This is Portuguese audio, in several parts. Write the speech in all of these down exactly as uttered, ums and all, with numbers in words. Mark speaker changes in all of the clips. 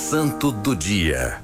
Speaker 1: Santo do Dia.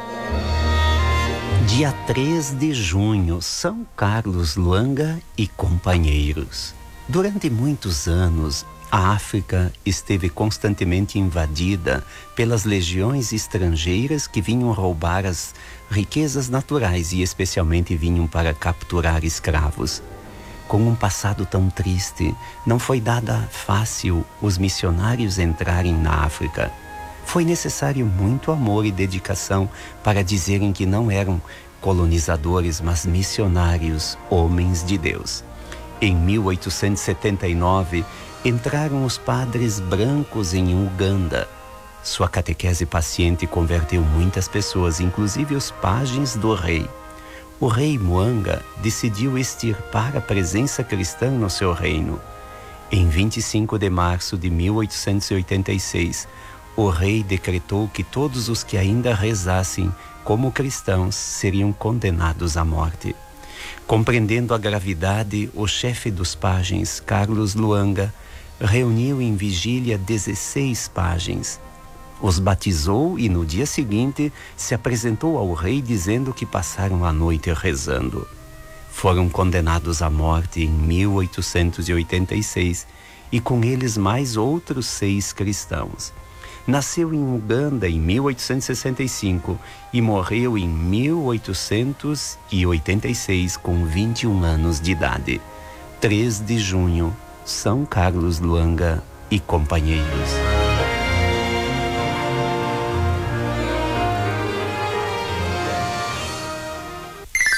Speaker 2: Dia três de junho, São Carlos Luanga e companheiros. Durante muitos anos, a África esteve constantemente invadida pelas legiões estrangeiras que vinham roubar as riquezas naturais e especialmente vinham para capturar escravos. Com um passado tão triste, não foi dada fácil os missionários entrarem na África. Foi necessário muito amor e dedicação para dizerem que não eram colonizadores, mas missionários, homens de Deus. Em mil oitocentos e setenta e nove, entraram os padres brancos em Uganda. Sua catequese paciente converteu muitas pessoas, inclusive os pajens do rei. O rei Mwanga decidiu extirpar a presença cristã no seu reino. Em vinte e cinco de março de mil oitocentos e oitenta e seis, o rei decretou que todos os que ainda rezassem como cristãos seriam condenados à morte. Compreendendo a gravidade, o chefe dos pajens, Carlos Luanga, reuniu em vigília dezesseis pajens. Os batizou e no dia seguinte se apresentou ao rei dizendo que passaram a noite rezando. Foram condenados à morte em mil oitocentos e oitenta e seis e com eles mais outros seis cristãos. Nasceu em Uganda em mil oitocentos e sessenta e cinco e morreu em mil oitocentos e oitenta e seis com vinte e um anos de idade. três de junho, São Carlos Luanga e companheiros.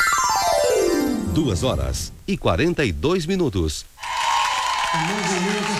Speaker 3: Duas horas e quarenta e dois minutos.